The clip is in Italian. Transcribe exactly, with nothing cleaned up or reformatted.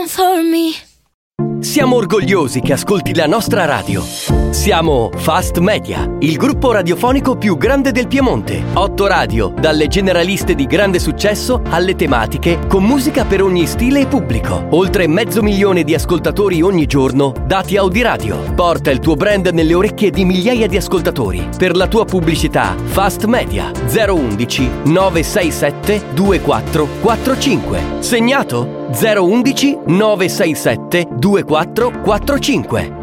For me. Siamo orgogliosi che ascolti la nostra radio. Siamo Fast Media, il gruppo radiofonico più grande del Piemonte. Otto radio, dalle generaliste di grande successo alle tematiche, con musica per ogni stile e pubblico. Oltre mezzo milione di ascoltatori ogni giorno, dati Audiradio. Porta il tuo brand nelle orecchie di migliaia di ascoltatori. Per la tua pubblicità, Fast Media zero undici nove sei sette due quattro quattro cinque. Segnato? zero undici nove sei sette due quattro quattro cinque.